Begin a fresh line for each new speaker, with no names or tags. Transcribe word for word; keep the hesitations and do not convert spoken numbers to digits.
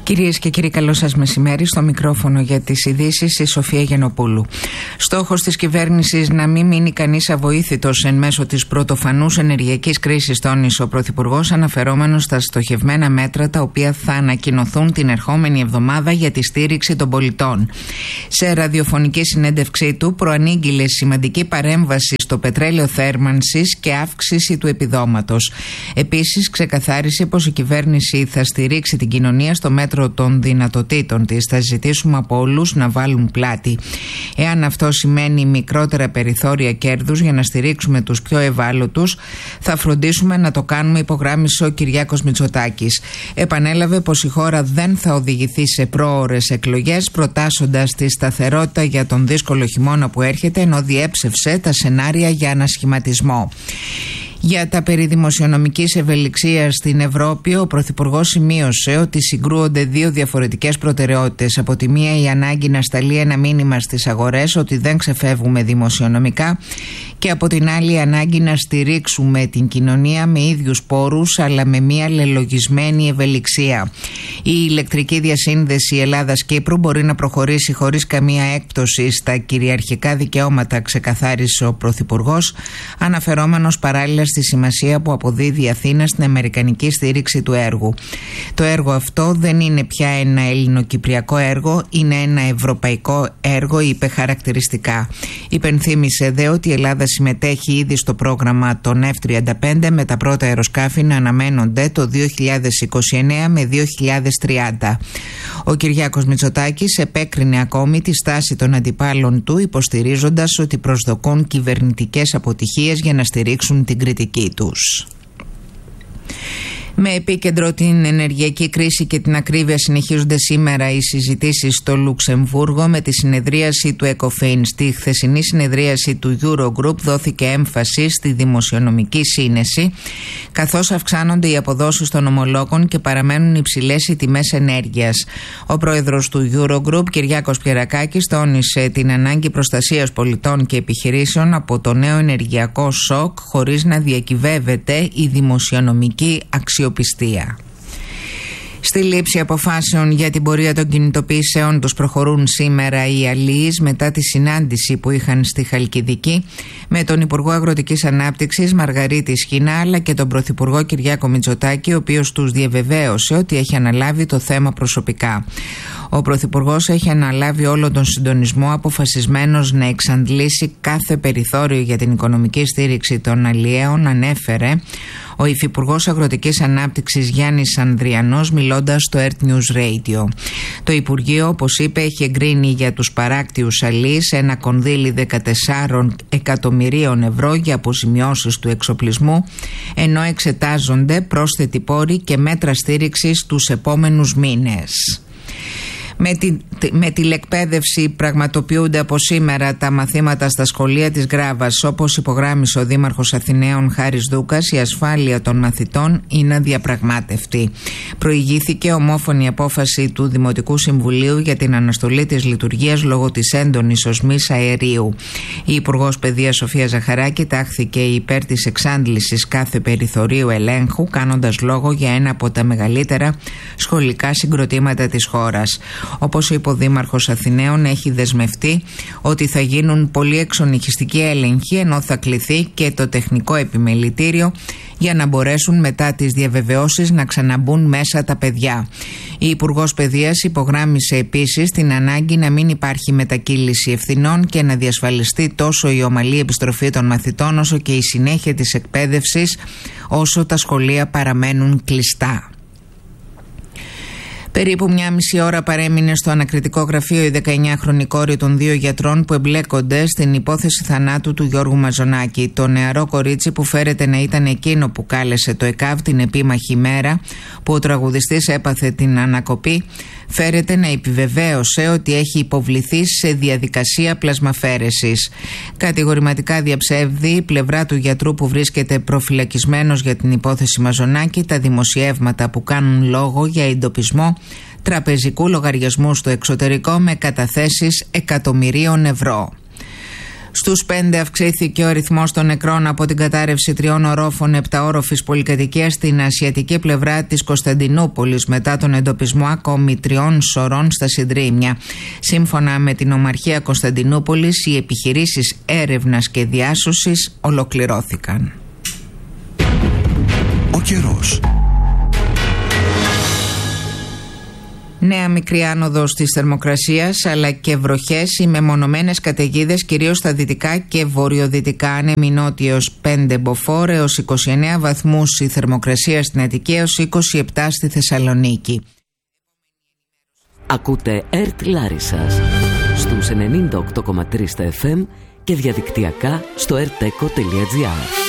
Κυρίες και κύριοι, καλό σας μεσημέρι. Στο μικρόφωνο για τις ειδήσεις η Σοφία Γενοπούλου. Στόχος της κυβέρνησης να μην μείνει κανείς αβοήθητος εν μέσω της πρωτοφανούς ενεργειακής κρίσης, τόνισε ο Πρωθυπουργός, αναφερόμενος στα στοχευμένα μέτρα τα οποία θα ανακοινωθούν την ερχόμενη εβδομάδα για τη στήριξη των πολιτών. Σε ραδιοφωνική συνέντευξή του, προανήγγειλε σημαντική παρέμβαση στο πετρέλαιο θέρμανσης και αύξηση του επιδόματος. Επίσης, ξεκαθάρισε πως η κυβέρνηση θα στηρίξει την κοινωνία στο μέτρο των δυνατοτήτων της. Θα ζητήσουμε από όλους να βάλουν πλάτη. Εάν αυτό σημαίνει μικρότερα περιθώρια κέρδους για να στηρίξουμε τους πιο ευάλωτους, θα φροντίσουμε να το κάνουμε, υπογράμμισε ο Κυριάκος Μητσοτάκης. Επανέλαβε πως η χώρα δεν θα οδηγηθεί σε πρόωρες εκλογές, προτάσσοντας τη σταθερότητα για τον δύσκολο χειμώνα που έρχεται, ενώ διέψευσε τα σενάρια για ανασχηματισμό. Για τα περί δημοσιονομικής ευελιξίας στην Ευρώπη, ο Πρωθυπουργός σημείωσε ότι συγκρούονται δύο διαφορετικές προτεραιότητες. Από τη μία, η ανάγκη να σταλεί ένα μήνυμα στις αγορές ότι δεν ξεφεύγουμε δημοσιονομικά, και από την άλλη, η ανάγκη να στηρίξουμε την κοινωνία με ίδιους πόρους αλλά με μια λελογισμένη ευελιξία. Η ηλεκτρική διασύνδεση Ελλάδας-Κύπρου μπορεί να προχωρήσει χωρίς καμία έκπτωση στα κυριαρχικά δικαιώματα, ξεκαθάρισε ο Πρωθυπουργός, αναφερόμενος παράλληλα στη σημασία που αποδίδει η Αθήνα στην αμερικανική στήριξη του έργου. Το έργο αυτό δεν είναι πια ένα ελληνοκυπριακό έργο, είναι ένα ευρωπαϊκό έργο, είπε χαρακτηριστικά. Υπενθύμησε δε ότι η Ελλάδα συμμετέχει ήδη στο πρόγραμμα των εφ τριάντα πέντε, με τα πρώτα αεροσκάφη να αναμένονται το δύο χιλιάδες είκοσι εννέα με δύο χιλιάδες τριάντα. Ο Κυριάκος Μητσοτάκης επέκρινε ακόμη τη στάση των αντιπάλων του, υποστηρίζοντας ότι προσδοκούν κυβερνητικές αποτυχίες για να στηρίξουν την κριτική τους. Με επίκεντρο την ενεργειακή κρίση και την ακρίβεια, συνεχίζονται σήμερα οι συζητήσεις στο Λουξεμβούργο με τη συνεδρίαση του ΕΚΟΦΗΝ. Στη χθεσινή συνεδρίαση του Eurogroup δόθηκε έμφαση στη δημοσιονομική σύνεση, καθώς αυξάνονται οι αποδόσεις των ομολόγων και παραμένουν υψηλές οι τιμές ενέργειας. Ο πρόεδρος του Eurogroup, Κυριάκος Πιερακάκης, τόνισε την ανάγκη προστασίας πολιτών και επιχειρήσεων από το νέο ενεργειακό σοκ, χωρίς να διακυβεύεται η δημοσιονομική αξιοπιστία. Στη λήψη αποφάσεων για την πορεία των κινητοποιήσεων τους προχωρούν σήμερα οι αλίεις μετά τη συνάντηση που είχαν στη Χαλκιδική με τον Υπουργό Αγροτικής Ανάπτυξης Μαργαρίτη Σχοινά, αλλά και τον Πρωθυπουργό Κυριάκο Μητσοτάκη, ο οποίος τους διαβεβαίωσε ότι έχει αναλάβει το θέμα προσωπικά. Ο Πρωθυπουργός έχει αναλάβει όλο τον συντονισμό, αποφασισμένος να εξαντλήσει κάθε περιθώριο για την οικονομική στήριξη των αλλιέων, ανέφερε ο Υφυπουργός Αγροτικής Ανάπτυξης Γιάννης Ανδριανός, μιλώντας στο Earth News Radio. Το Υπουργείο, όπως είπε, έχει εγκρίνει για τους παράκτιους αλίεις ένα κονδύλι δεκατέσσερα εκατομμυρίων ευρώ για αποζημιώσεις του εξοπλισμού, ενώ εξετάζονται πρόσθετοι πόροι και μέτρα στήριξης τους επόμενους μήνες. Με, τη, με τηλεκπαίδευση πραγματοποιούνται από σήμερα τα μαθήματα στα σχολεία της Γκράβας. Όπως υπογράμμισε ο Δήμαρχος Αθηναίων Χάρης Δούκας, η ασφάλεια των μαθητών είναι αδιαπραγμάτευτη. Προηγήθηκε ομόφωνη απόφαση του Δημοτικού Συμβουλίου για την αναστολή της λειτουργίας λόγω της έντονης οσμής αερίου. Η Υπουργός Παιδείας Σοφία Ζαχαράκη τάχθηκε υπέρ της εξάντλησης κάθε περιθωρίου ελέγχου, κάνοντας λόγο για ένα από τα μεγαλύτερα σχολικά συγκροτήματα της χώρας. Όπως είπε ο Δήμαρχος Αθηναίων, έχει δεσμευτεί ότι θα γίνουν πολύ εξονυχιστικοί έλεγχοι, ενώ θα κληθεί και το τεχνικό επιμελητήριο για να μπορέσουν μετά τις διαβεβαιώσεις να ξαναμπούν μέσα τα παιδιά. Η Υπουργός Παιδείας υπογράμμισε επίσης την ανάγκη να μην υπάρχει μετακύληση ευθυνών και να διασφαλιστεί τόσο η ομαλή επιστροφή των μαθητών όσο και η συνέχεια της εκπαίδευσης όσο τα σχολεία παραμένουν κλειστά. Περίπου μια μισή ώρα παρέμεινε στο ανακριτικό γραφείο η δεκαεννιάχρονη κόρη των δύο γιατρών που εμπλέκονται στην υπόθεση θανάτου του Γιώργου Μαζονάκη. Το νεαρό κορίτσι, που φέρεται να ήταν εκείνο που κάλεσε το ΕΚΑΒ την επίμαχη μέρα που ο τραγουδιστής έπαθε την ανακοπή, φέρεται να επιβεβαίωσε ότι έχει υποβληθεί σε διαδικασία πλασμαφέρεσης. Κατηγορηματικά διαψεύδει η πλευρά του γιατρού που βρίσκεται προφυλακισμένος για την υπόθεση Μαζονάκη τα δημοσιεύματα που κάνουν λόγο για εντοπισμό τραπεζικού λογαριασμού στο εξωτερικό με καταθέσεις εκατομμυρίων ευρώ. Στους πέντε αυξήθηκε ο αριθμός των νεκρών από την κατάρρευση τριών ορόφων επταόροφης πολυκατοικίας στην ασιατική πλευρά της Κωνσταντινούπολης μετά τον εντοπισμό ακόμη τριών σωρών στα Συντρίμμια. Σύμφωνα με την Ομαρχία Κωνσταντινούπολης, οι επιχειρήσεις έρευνας και διάσωσης ολοκληρώθηκαν.
Ο καιρός.
Νέα μικρή άνοδος της θερμοκρασίας αλλά και βροχές ή μεμονωμένες καταιγίδες κυρίως στα δυτικά και βορειοδυτικά. Άνεμοι νότιος πέντε μποφόρ έως είκοσι εννέα βαθμούς η θερμοκρασία στην Αττική έως είκοσι επτά στη Θεσσαλονίκη.
Ακούτε ΕΡΤ Λάρισσας στους ενενήντα οκτώ κόμμα τρία στα εφ εμ και διαδικτυακά στο ερτέκο τελεία τζι άρ.